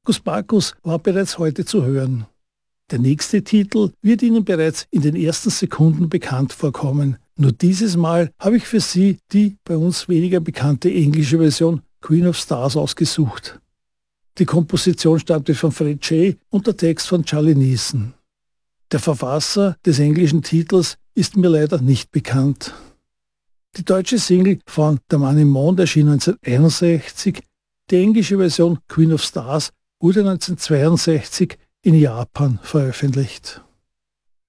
Hokus Pokus war bereits heute zu hören. Der nächste Titel wird Ihnen bereits in den ersten Sekunden bekannt vorkommen. Nur dieses Mal habe ich für Sie die bei uns weniger bekannte englische Version Queen of Stars ausgesucht. Die Komposition stammte von Fred J. und der Text von Charlie Neeson. Der Verfasser des englischen Titels ist mir leider nicht bekannt. Die deutsche Single von Der Mann im Mond erschien 1961, die englische Version Queen of Stars wurde 1962 in Japan veröffentlicht.